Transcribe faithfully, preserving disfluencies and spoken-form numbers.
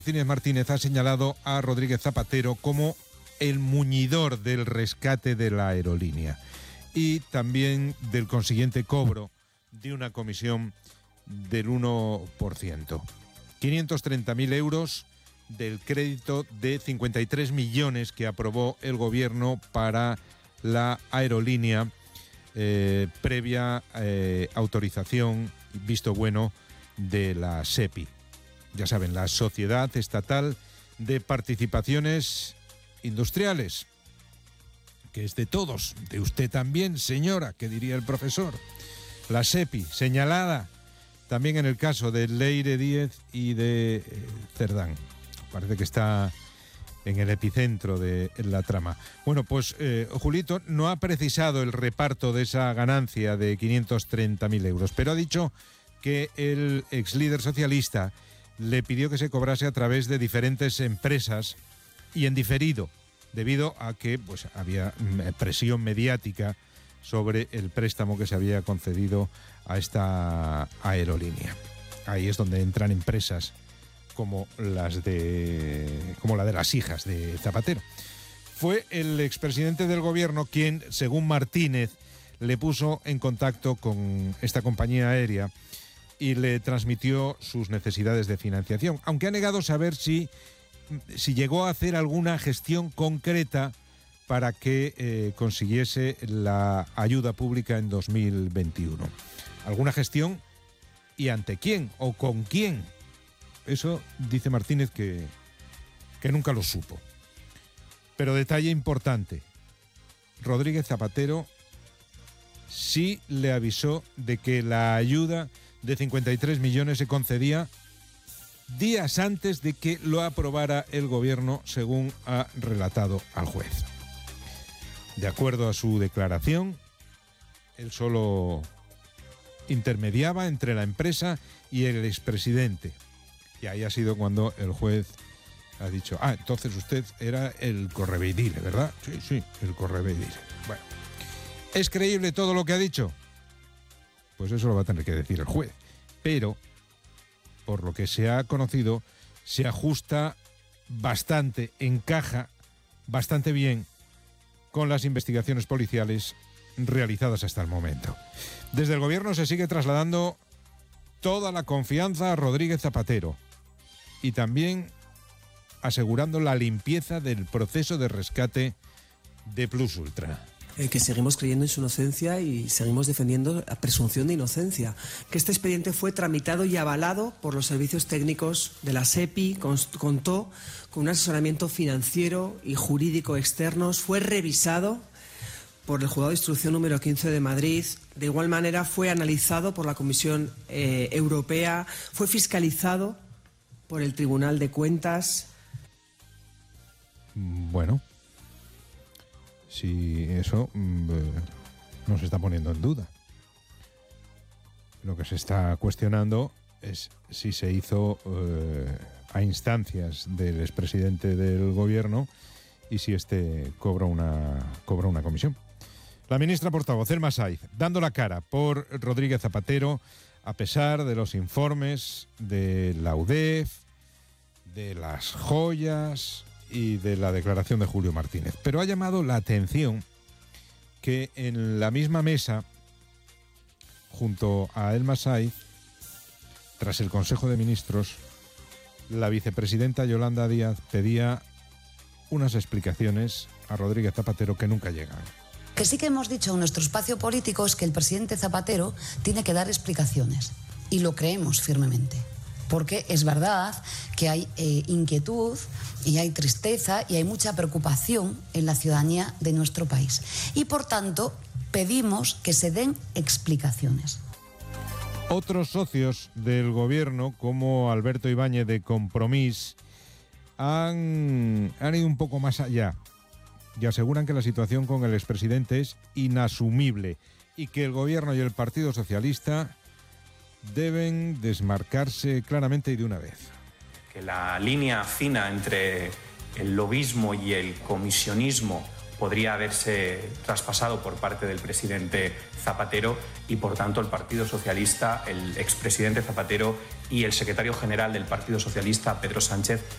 Martínez Martínez ha señalado a Rodríguez Zapatero como el muñidor del rescate de la aerolínea y también del consiguiente cobro de una comisión del uno por ciento. quinientos treinta mil euros del crédito de cincuenta y tres millones que aprobó el gobierno para la aerolínea eh, previa eh, autorización, visto bueno, de la SEPI. Ya saben, la Sociedad Estatal de Participaciones Industriales, que es de todos, de usted también, señora, que diría el profesor. La SEPI, señalada también en el caso de Leire Díez y de eh, Cerdán. Parece que está en el epicentro de la trama. Bueno, pues eh, Julito no ha precisado el reparto de esa ganancia de quinientos treinta mil euros, pero ha dicho que el ex líder socialista le pidió que se cobrase a través de diferentes empresas y en diferido, debido a que pues, había presión mediática sobre el préstamo que se había concedido a esta aerolínea. Ahí es donde entran empresas como las de como la de las hijas de Zapatero. Fue el expresidente del gobierno quien, según Martínez, le puso en contacto con esta compañía aérea y le transmitió sus necesidades de financiación, aunque ha negado saber si, si llegó a hacer alguna gestión concreta para que eh, consiguiese la ayuda pública en dos mil veintiuno. ¿Alguna gestión? ¿Y ante quién? ¿O con quién? Eso dice Martínez que, que nunca lo supo. Pero detalle importante, Rodríguez Zapatero sí le avisó de que la ayuda de cincuenta y tres millones se concedía días antes de que lo aprobara el gobierno, según ha relatado al juez. De acuerdo a su declaración, él solo intermediaba entre la empresa y el expresidente. Y ahí ha sido cuando el juez ha dicho, ah, entonces usted era el correveidile, ¿verdad? Sí, sí, el correveidile. Bueno, ¿es creíble todo lo que ha dicho? Pues eso lo va a tener que decir el juez. Pero, por lo que se ha conocido, se ajusta bastante, encaja bastante bien con las investigaciones policiales realizadas hasta el momento. Desde el gobierno se sigue trasladando toda la confianza a Rodríguez Zapatero y también asegurando la limpieza del proceso de rescate de Plus Ultra. Eh, que seguimos creyendo en su inocencia y seguimos defendiendo la presunción de inocencia. Que este expediente fue tramitado y avalado por los servicios técnicos de la SEPI, contó con un asesoramiento financiero y jurídico externos, fue revisado por el Juzgado de Instrucción número quince de Madrid, de igual manera fue analizado por la Comisión eh, Europea, fue fiscalizado por el Tribunal de Cuentas. Bueno, si eso eh, no se está poniendo en duda. Lo que se está cuestionando es si se hizo eh, a instancias del expresidente del gobierno y si este cobra una, cobra una comisión. La ministra portavoz, Elma Saiz, dando la cara por Rodríguez Zapatero, a pesar de los informes de la U D E F, de las joyas y de la declaración de Julio Martínez. Pero ha llamado la atención que en la misma mesa, junto a Elma Saiz, tras el Consejo de Ministros, la vicepresidenta Yolanda Díaz pedía unas explicaciones a Rodríguez Zapatero que nunca llegan. Que sí que hemos dicho en nuestro espacio político es que el presidente Zapatero tiene que dar explicaciones, y lo creemos firmemente. Porque es verdad que hay eh, inquietud y hay tristeza y hay mucha preocupación en la ciudadanía de nuestro país. Y por tanto, pedimos que se den explicaciones. Otros socios del gobierno, como Alberto Ibáñez de Compromís, han, han ido un poco más allá y aseguran que la situación con el expresidente es inasumible y que el gobierno y el Partido Socialista deben desmarcarse claramente y de una vez. Que la línea fina entre el lobismo y el comisionismo podría haberse traspasado por parte del presidente Zapatero y, por tanto, el Partido Socialista, el expresidente Zapatero y el secretario general del Partido Socialista, Pedro Sánchez,